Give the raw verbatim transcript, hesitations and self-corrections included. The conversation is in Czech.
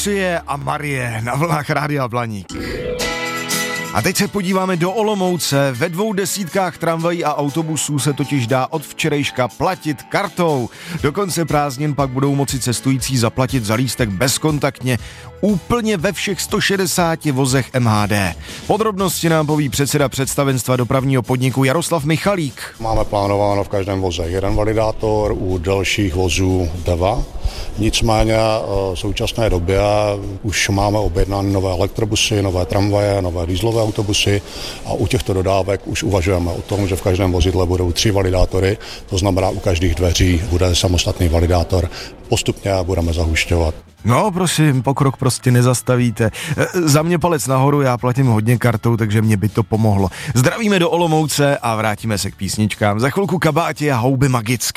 Lucie a Marie na vlnách Rádia Blaník. A teď se podíváme do Olomouce. Ve dvou desítkách tramvají a autobusů se totiž dá od včerejška platit kartou. Do konce prázdnin pak budou moci cestující zaplatit za lístek bezkontaktně úplně ve všech sto šedesáti vozech M H D. Podrobnosti nám poví předseda představenstva dopravního podniku Jaroslav Michalík. Máme plánováno v každém voze jeden validátor, u dalších vozů dva. Nicméně v současné době už máme objednány nové elektrobusy, nové tramvaje, nové dieselové autobusy a u těchto dodávek už uvažujeme o tom, že v každém vozidle budou tři validátory, to znamená u každých dveří bude samostatný validátor. Postupně budeme zahušťovat. No prosím, pokrok prostě nezastavíte. E, za mě palec nahoru, já platím hodně kartou, takže mě by to pomohlo. Zdravíme do Olomouce a vrátíme se k písničkám. Za chvilku Kabáti a Houby magicky.